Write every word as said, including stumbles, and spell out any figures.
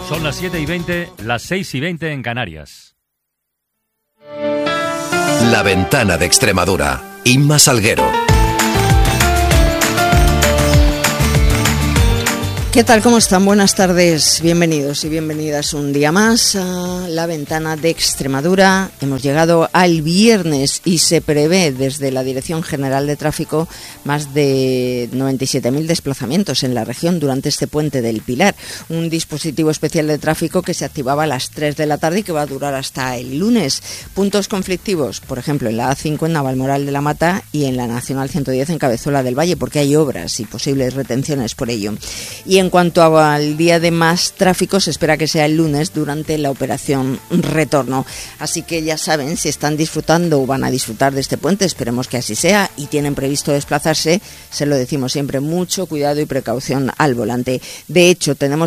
Son las siete y veinte, las seis y veinte en Canarias. La Ventana de Extremadura. Inma Salguero. ¿Qué tal? ¿Cómo están? Buenas tardes, bienvenidos y bienvenidas un día más a La Ventana de Extremadura. Hemos llegado al viernes y se prevé desde la Dirección General de Tráfico más de noventa y siete mil desplazamientos en la región durante este puente del Pilar. Un dispositivo especial de tráfico que se activaba a las tres de la tarde y que va a durar hasta el lunes. Puntos conflictivos, por ejemplo, en la A cinco en Navalmoral de la Mata y en la Nacional ciento diez en Cabezuela del Valle, porque hay obras y posibles retenciones por ello. Y en cuanto al día de más tráfico, se espera que sea el lunes durante la operación Retorno. Así que ya saben, si están disfrutando o van a disfrutar de este puente, esperemos que así sea, y tienen previsto desplazarse, se lo decimos siempre, mucho cuidado y precaución al volante. De hecho, tenemos